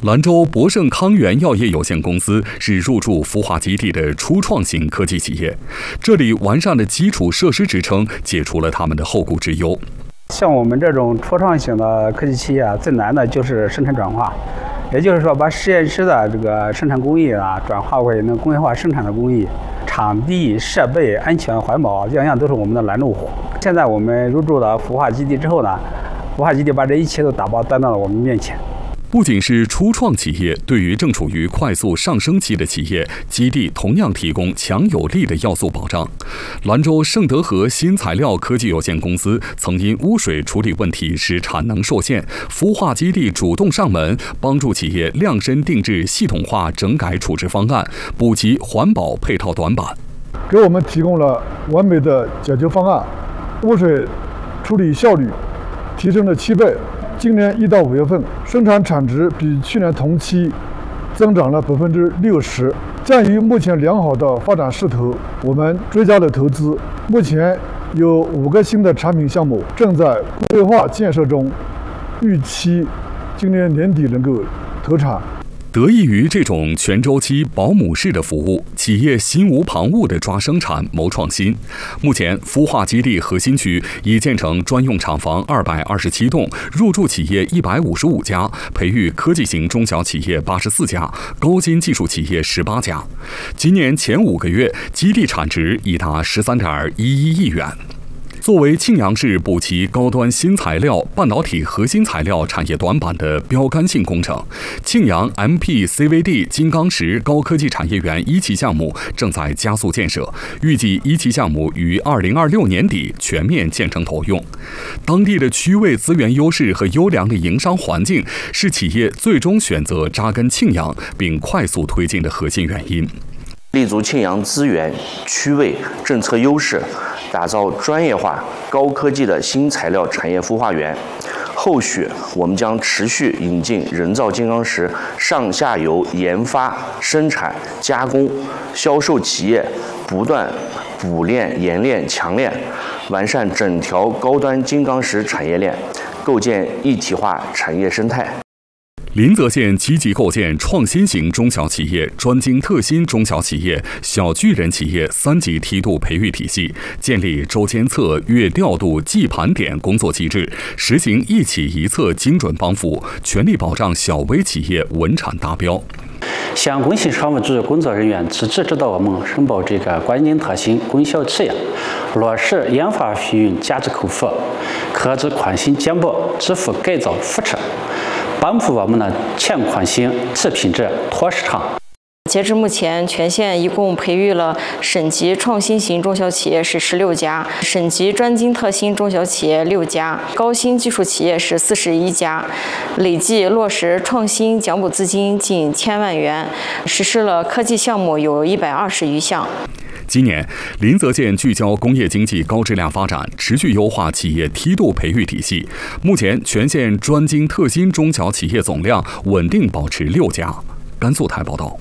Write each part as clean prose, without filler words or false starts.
兰州博盛康源药业有限公司是入驻孵化基地的初创型科技企业，这里完善的基础设施支撑解除了他们的后顾之忧。 像我们这种初创型的科技企业最难的就是生产转化，也就是说把实验室的这个生产工艺转化为能工业化生产的工艺，场地、设备、安全、环保，样样都是我们的拦路虎。现在我们入驻了孵化基地之后呢，孵化基地把这一切都打包端到了我们面前。 不仅是初创企业，对于正处于快速上升期的企业，基地同样提供强有力的要素保障。兰州盛德和新材料科技有限公司曾因污水处理问题使产能受限，孵化基地主动上门，帮助企业量身定制系统化整改处置方案，补齐环保配套短板， 给我们提供了完美的解决方案，污水处理效率提升了7倍。今年1到5月份，生产产值比去年同期增长了60%。鉴于目前良好的发展势头，我们追加了投资，目前有5个新的产品项目正在规划建设中，预期今年年底能够投产。 得益于这种全周期保姆式的服务，企业心无旁骛地抓生产、谋创新。目前，孵化基地核心区已建成专用厂房227栋，入驻企业155家，培育科技型中小企业84家，高新技术企业18家。今年前5个月，基地产值已达13.11亿元。作为庆阳市补齐高端新材料、半导体核心材料产业短板的标杆性工程，庆阳 MPCVD 金刚石高科技产业园1期项目正在加速建设，预计1期项目于2026年底全面建成投用。当地的区位资源优势和优良的营商环境是企业最终选择扎根庆阳并快速推进的核心原因。 立足庆阳资源、区位、政策优势，打造专业化、高科技的新材料产业孵化园。后续我们将持续引进人造金刚石上下游研发、生产、加工、销售企业，不断补炼、冶炼、强炼，完善整条高端金刚石产业链，构建一体化产业生态。 临泽县积极构建创新型中小企业、专精特新中小企业、小巨人企业3级梯度培育体系，建立周监测、月调度、季盘点工作机制，实行一企一策精准帮扶，全力保障小微企业稳产达标。 向工信商务局工作人员积极指导我们申报这个关键特新中小企业，落实研发费用价值扣付、克制宽薪减保、支付改造扶持，帮扶我们的前宽薪、提品质、拖市场。 截至目前，全县一共培育了省级创新型中小企业是16家，省级专精特新中小企业6家，高新技术企业是41家，累计落实创新奖补资金近1000万元，实施了科技项目有120余项。 今年，临泽县聚焦工业经济高质量发展，持续优化企业梯度培育体系。目前，全县专精特新中小企业总量稳定保持6家。甘肃台报道。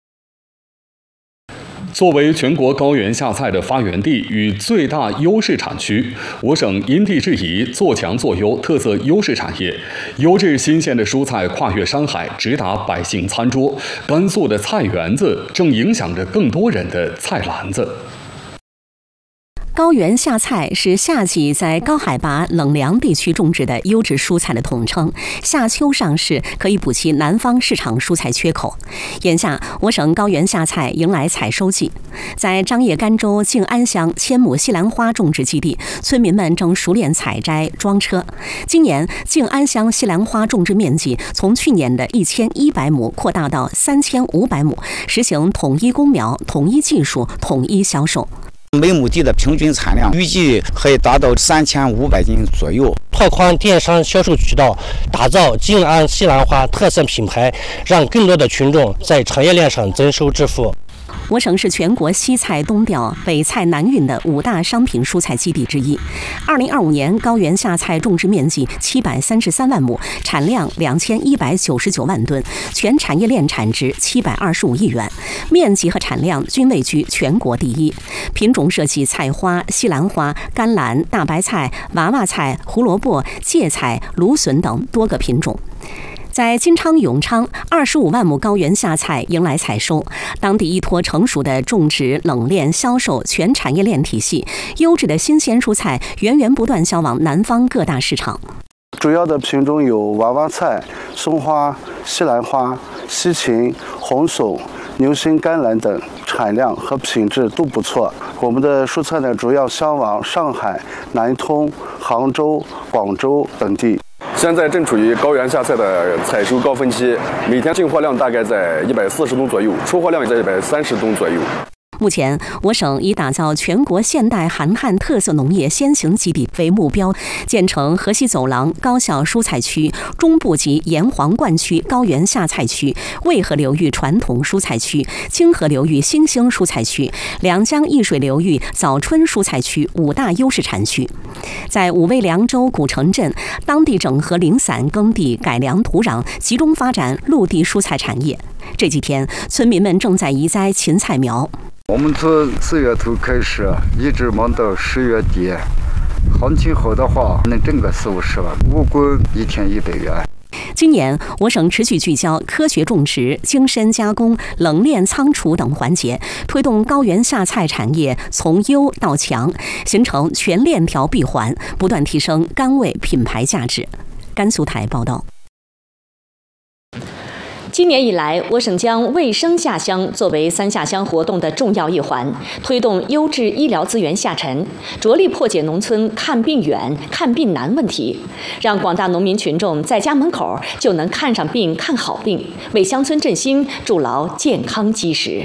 作为全国高原下菜的发源地与最大优势产区，我省因地制宜，做强做优特色优势产业，优质新鲜的蔬菜跨越山海，直达百姓餐桌。甘肃的菜园子正影响着更多人的菜篮子。 高原夏菜是夏季在高海拔冷凉地区种植的优质蔬菜的统称，夏秋上市可以补齐南方市场蔬菜缺口。眼下，我省高原夏菜迎来采收季，在张掖甘州静安乡1000亩西兰花种植基地，村民们正熟练采摘装车。今年，静安乡西兰花种植面积从去年的1100亩扩大到3500亩，实行统一供苗、统一技术、统一销售。 每亩地的平均产量预计可以达到3500斤左右。 拓宽电商销售渠道，打造静安西兰花特色品牌，让更多的群众在产业链上增收致富。 我省是全国西菜东调、北菜南运的5大商品蔬菜基地之一。2025年高原夏菜种植面积733万亩，产量2199万吨，全产业链产值725亿元，面积和产量均位居全国第一。品种涉及菜花、西兰花、甘蓝、大白菜、娃娃菜、胡萝卜、芥菜、芦笋等多个品种。在在金昌永昌25万亩高原夏菜迎来采收，当地依托成熟的种植、冷链、销售全产业链体系，优质的新鲜蔬菜源源不断销往南方各大市场。 主要的品种有娃娃菜、松花、西兰花、西芹、红薯、牛心甘蓝等，产量和品质都不错。我们的蔬菜呢，主要销往上海、南通、杭州、广州等地。 现在正处于高原夏菜的采收高峰期，每天进货量大概在140吨左右，出货量也在130吨左右。 目前，我省以打造全国现代韩汉特色农业先行基地为目标，建成河西走廊高效蔬菜区、中部级盐黄灌区高原夏菜区、渭河流域传统蔬菜区、清河流域新兴蔬菜区、两江易水流域早春蔬菜区5大优势产区。在武威凉州古城镇，当地整合零散耕地，改良土壤，集中发展陆地蔬菜产业。这几天，村民们正在移栽芹菜苗。 我们从4月头开始，一直忙到10月底。行情好的话，能挣个40-50万，务工1天100元。 今年，我省持续聚焦科学种植、精深加工、冷链仓储等环节，推动高原夏菜产业从优到强，形成全链条闭环，不断提升甘味品牌价值。甘肃台报道。 今年以来，我省将卫生下乡作为3下乡活动的重要一环，推动优质医疗资源下沉，着力破解农村看病远、看病难问题，让广大农民群众在家门口就能看上病、看好病，为乡村振兴筑牢健康基石。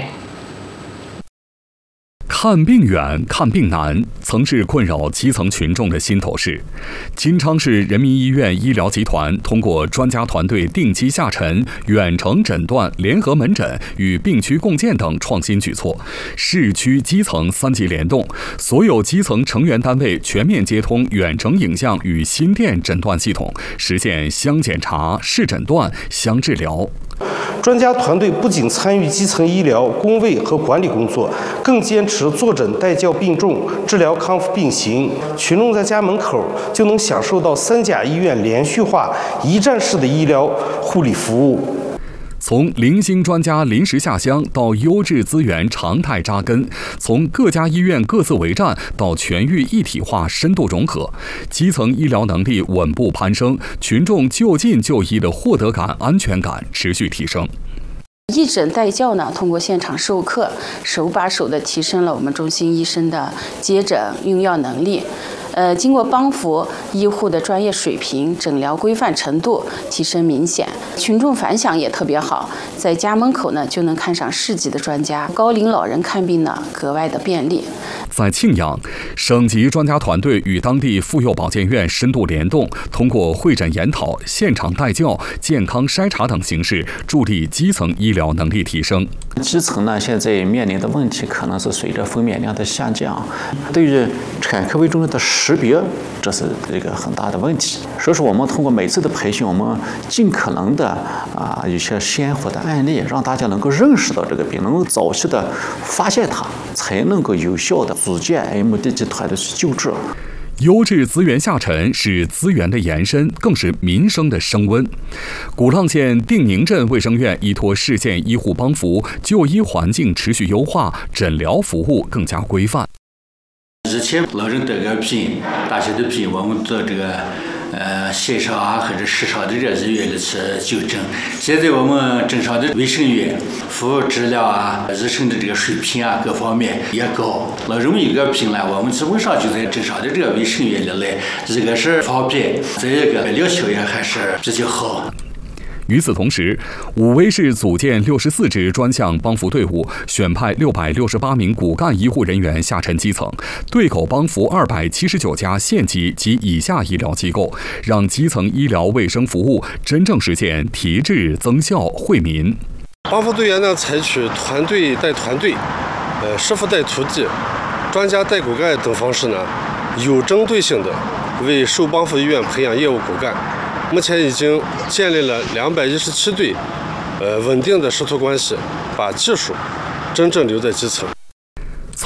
看病远，看病难，曾是困扰基层群众的心头事。金昌市人民医院医疗集团通过专家团队定期下沉、远程诊断、联合门诊与病区共建等创新举措，市区基层3级联动，所有基层成员单位全面接通远程影像与心电诊断系统，实现乡检查、市诊断、乡治疗。 专家团队不仅参与基层医疗、工卫和管理工作，更坚持坐诊带教并重、治疗康复并行。群众在家门口就能享受到3甲医院连续化、一站式的医疗护理服务。 从零星专家临时下乡到优质资源常态扎根，从各家医院各自为战到全域一体化深度融合，基层医疗能力稳步攀升，群众就近就医的获得感、安全感持续提升。 一诊带教呢，通过现场授课，手把手地提升了我们中心医生的接诊用药能力。经过帮扶，医护的专业水平、诊疗规范程度提升明显，群众反响也特别好，在家门口呢就能看上市级的专家，高龄老人看病呢格外的便利。 在庆阳，省级专家团队与当地妇幼保健院深度联动，通过会诊研讨、现场带教、健康筛查等形式，助力基层医疗能力提升。 基层呢，现在面临的问题可能是随着分娩量的下降，对于产科危重的识别，这是一个很大的问题。所以说，我们通过每次的培训，我们尽可能的有一些鲜活的案例，让大家能够认识到这个病，能够早期的发现它，才能够有效的组建 MD 集团的去救治。 优质资源下沉是资源的延伸，更是民生的升温。古浪县定宁镇卫生院依托市县医护帮扶，就医环境持续优化，诊疗服务更加规范。 以前老人得个病，大小的病，我们做这个县上啊或者市上的这个医院里去就诊。现在我们镇上的卫生院服务质量啊、医生的这个水平啊各方面也高。老人们有个病呢，我们基本上就在镇上的这个卫生院里来，一个是方便，再一个疗效也还是比较好。 与此同时，武威市组建64支专项帮扶队伍，选派668名骨干医护人员下沉基层，对口帮扶279家县级及以下医疗机构，让基层医疗卫生服务真正实现提质增效惠民。 帮扶队员呢，采取团队带团队、师傅带徒弟、专家带骨干等方式呢，有针对性的为受帮扶医院培养业务骨干。目前已经建立了217对稳定的师徒关系，把技术真正留在基层。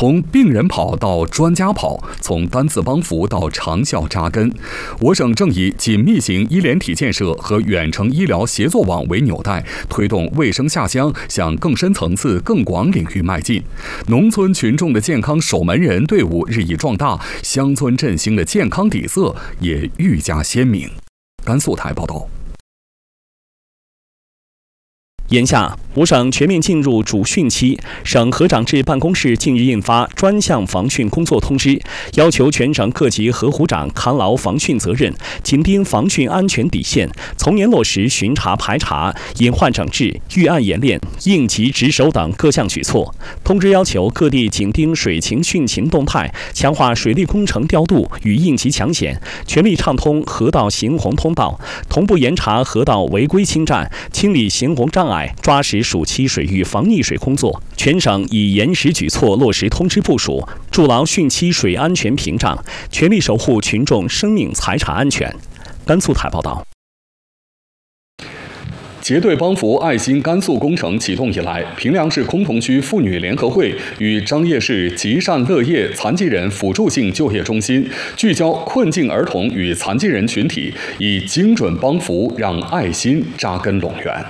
从病人跑到专家跑，从单次帮扶到长效扎根。我省正以紧密型医联体建设和远程医疗协作网为纽带，推动卫生下乡向更深层次、更广领域迈进。农村群众的健康守门人队伍日益壮大，乡村振兴的健康底色也愈加鲜明。甘肃台报道。 眼下，我省全面进入主汛期，省河长制办公室近日印发专项防汛工作通知，要求全省各级河湖长扛牢防汛责任，紧盯防汛安全底线，从严落实巡查排查、隐患整治、预案演练、应急值守等各项举措。通知要求各地紧盯水情汛情动态，强化水利工程调度与应急抢险，全力畅通河道行洪通道，同步严查河道违规侵占，清理行洪障碍，抓实暑期水域防溺水工作。全省以严实举措落实通知部署，筑牢汛期水安全屏障，全力守护群众生命财产安全。甘肃台报道。 结对帮扶爱心甘肃工程启动以来，平凉市崆峒区妇女联合会与张掖市吉善乐业残疾人辅助性就业中心聚焦困境儿童与残疾人群体，以精准帮扶让爱心扎根陇源。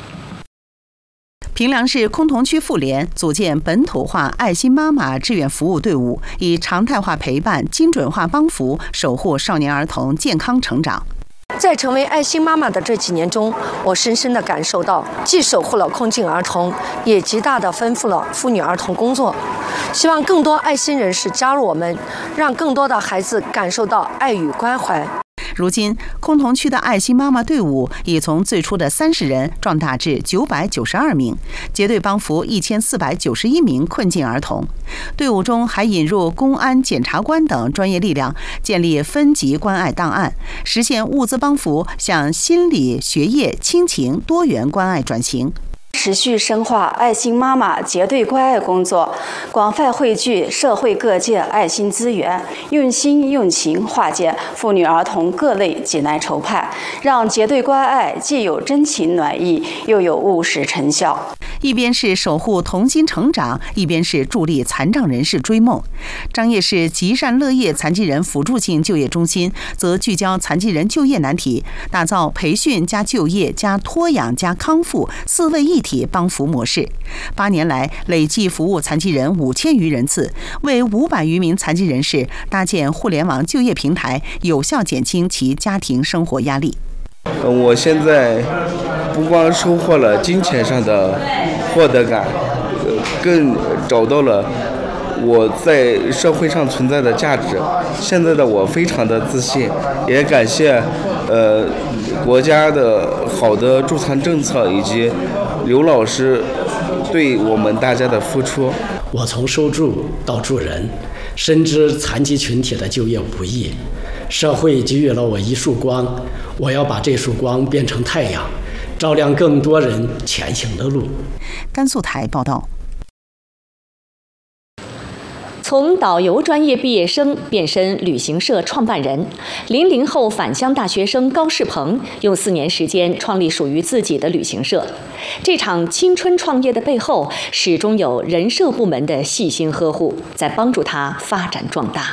平凉市崆峒区妇联组建本土化爱心妈妈志愿服务队伍，以常态化陪伴、精准化帮扶，守护少年儿童健康成长。 在成为爱心妈妈的这几年中，我深深地感受到，既守护了困境儿童，也极大地丰富了妇女儿童工作。希望更多爱心人士加入我们，让更多的孩子感受到爱与关怀。 如今，崆峒区的爱心妈妈队伍已从最初的30人壮大至992名，结对帮扶1491名困境儿童。队伍中还引入公安、检察官等专业力量，建立分级关爱档案，实现物资帮扶向心理、学业、亲情多元关爱转型。 持续深化爱心妈妈结对关爱工作，广泛汇聚社会各界爱心资源，用心用情化解妇女儿童各类急难愁盼，让结对关爱既有真情暖意，又有务实成效。 一边是守护童心成长，一边是助力残障人士追梦。张掖市吉善乐业残疾人辅助性就业中心则聚焦残疾人就业难题，打造培训加就业加托养加康复4位一体帮扶模式。8年来，累计服务残疾人5000余人次，为500余名残疾人士搭建互联网就业平台，有效减轻其家庭生活压力。 我现在不光收获了金钱上的获得感，更找到了我在社会上存在的价值。现在的我非常的自信，也感谢国家的好的助残政策以及刘老师对我们大家的付出。 我从受助到助人，深知残疾群体的就业不易，社会给予了我一束光，我要把这束光变成太阳，照亮更多人前行的路。 甘肃台报道。 从导游专业毕业生变身旅行社创办人，00后返乡大学生高世鹏用4年时间创立属于自己的旅行社。这场青春创业的背后，始终有人社部门的细心呵护，在帮助他发展壮大。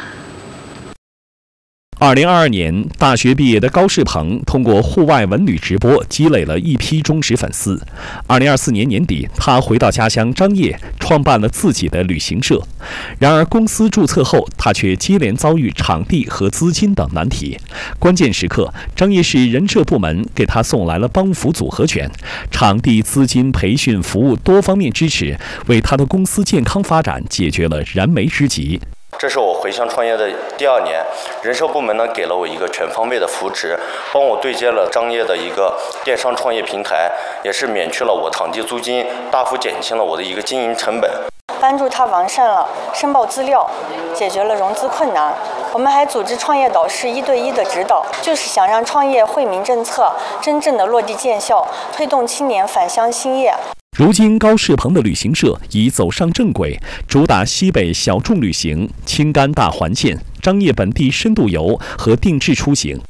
2022年，大学毕业的高世鹏通过户外文旅直播积累了一批忠实粉丝。2024年年底，他回到家乡张掖，创办了自己的旅行社。然而，公司注册后，他却接连遭遇场地和资金等难题。关键时刻，张掖市人社部门给他送来了帮扶组合拳，场地、资金、培训、服务多方面支持，为他的公司健康发展解决了燃眉之急。 这是我回乡创业的第2年，人社部门呢给了我一个全方位的扶持，帮我对接了张掖的一个电商创业平台，也是免去了我场地租金，大幅减轻了我的一个经营成本。 帮助他完善了申报资料，解决了融资困难。我们还组织创业导师1对1的指导，就是想让创业惠民政策真正的落地见效，推动青年返乡兴业。 如今，高世鹏的旅行社已走上正轨，主打西北小众旅行、青甘大环线、张掖本地深度游和定制出行。 公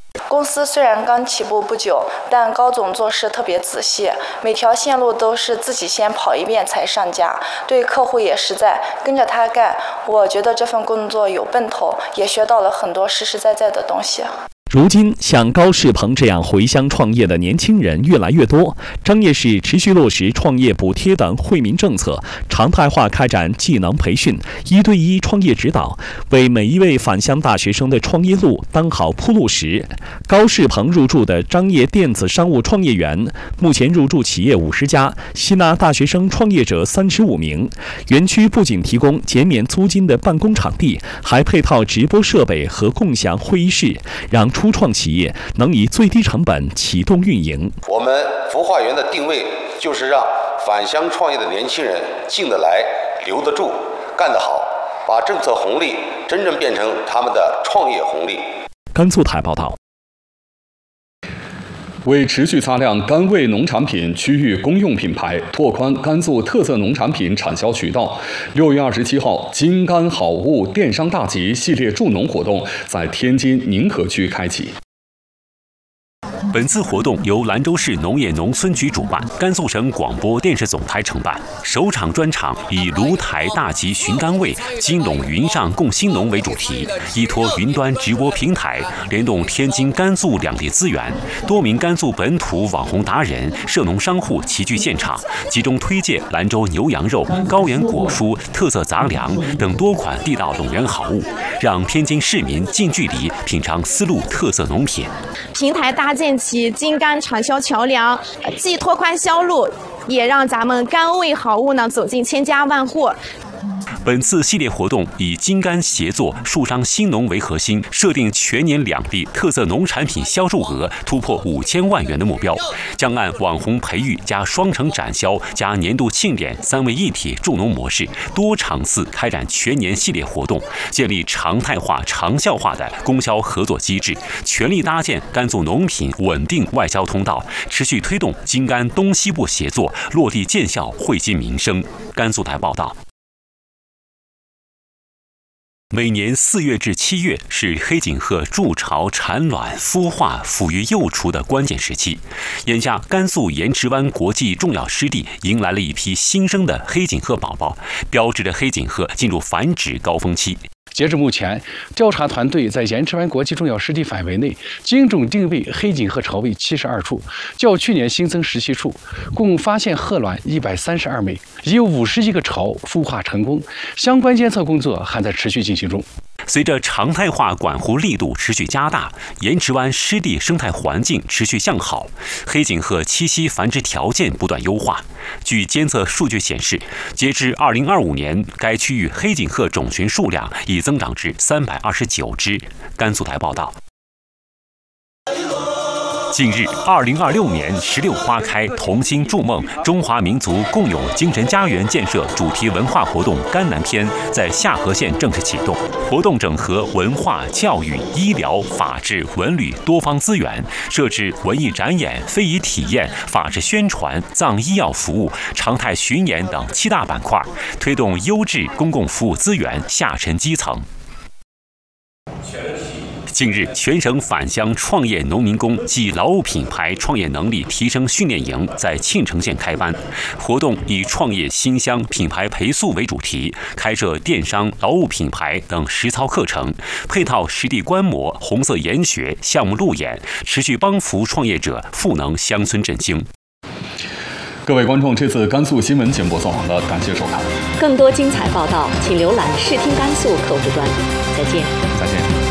公司虽然刚起步不久，但高总做事特别仔细，每条线路都是自己先跑一遍才上架，对客户也实在，跟着他干。我觉得这份工作有奔头，也学到了很多实实在在的东西。 如今，像高世鹏这样回乡创业的年轻人越来越多。张掖市持续落实创业补贴等惠民政策，常态化开展技能培训、1对1创业指导，为每一位返乡大学生的创业路当好铺路石。高世鹏入驻的张掖电子商务创业园，目前入驻企业50家，吸纳大学生创业者35名。园区不仅提供减免租金的办公场地，还配套直播设备和共享会议室，让初创企业能以最低成本启动运营。 我们孵化园的定位就是让返乡创业的年轻人进得来、留得住、干得好，把政策红利真正变成他们的创业红利。 甘肃台报道。 为持续擦亮甘味农产品区域公用品牌，拓宽甘肃特色农产品产销渠道，6月27号，金甘好物电商大集系列助农活动在天津宁河区开启。 本次活动由兰州市农业农村局主办，甘肃省广播电视总台承办。首场专场以芦台大集寻甘味，金陇云上共兴农为主题，依托云端直播平台，联动天津、甘肃两地资源，多名甘肃本土网红达人、涉农商户齐聚现场，集中推介兰州牛羊肉、高原果蔬、特色杂粮等多款地道农园好物，让天津市民近距离品尝丝路特色农品。 平台搭建起金甘产销桥梁，既拓宽销路，也让咱们甘味好物呢走进千家万户。 本次系列活动以金甘协作、树商兴农为核心，设定全年两地特色农产品销售额突破5000万元的目标，将按网红培育加双城展销加年度庆典3位一体助农模式，多场次开展全年系列活动，建立常态化、长效化的供销合作机制，全力搭建甘肃农品稳定外销通道，持续推动金甘东西部协作落地见效，惠及民生。甘肃台报道。每年4月至7月是黑颈鹤筑巢、产卵、孵化、抚育幼雏的关键时期。眼下，甘肃盐池湾国际重要湿地迎来了一批新生的黑颈鹤宝宝，标志着黑颈鹤进入繁殖高峰期。 截至目前，调查团队在盐池湾国际重要湿地范围内精准定位黑颈鹤巢位72处，较去年新增17处，共发现鹤卵132枚，已有51个巢孵化成功，相关监测工作还在持续进行中。 随着常态化管护力度持续加大，盐池湾湿地生态环境持续向好，黑颈鹤栖息繁殖条件不断优化。据监测数据显示，截至2025年，该区域黑颈鹤种群数量已增长至329只。甘肃台报道。近日，2026年16花开，同心筑梦，中华民族共有精神家园建设主题文化活动甘南篇在夏河县正式启动。活动整合文化、教育、医疗、法治、文旅多方资源，设置文艺展演、非遗体验、法治宣传、藏医药服务、常态巡演等7大板块，推动优质公共服务资源下沉基层。近日，全省返乡创业农民工及劳务品牌创业能力提升训练营在庆城县开班。活动以创业新乡品牌培塑为主题，开设电商、劳务品牌等实操课程，配套实地观摩、红色研学、项目路演，持续帮扶创业者赋能乡村振兴。 各位观众，这次甘肃新闻节目做完了，感谢收看。 更多精彩报道，请浏览视听甘肃客户端。再见。 再见。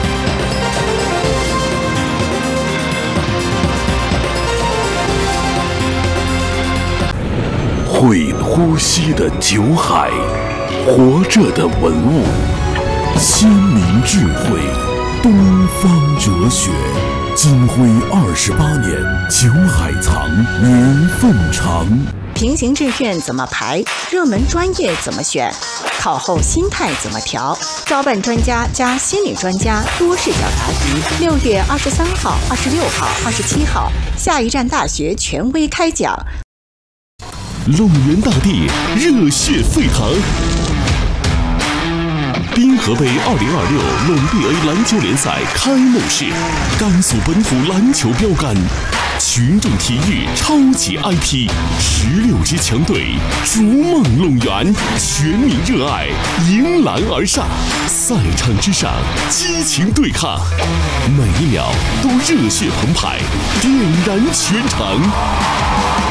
会呼吸的酒海，活着的文物，先民智慧，东方哲学。金辉28年，酒海藏，年份长。 平行志愿怎么排？热门专业怎么选？考后心态怎么调？招办专家加心理专家多视角答题。6月23号、26号、27号，下一站大学权威开讲。 陇源大地热血沸腾。 滨河杯2026隆 BA 篮球联赛开幕式，甘肃本土篮球标杆，群众体育超级 IP，16支强队逐梦龙源，全民热爱，迎篮而上，赛场之上激情对抗，每一秒都热血澎湃，点燃全场。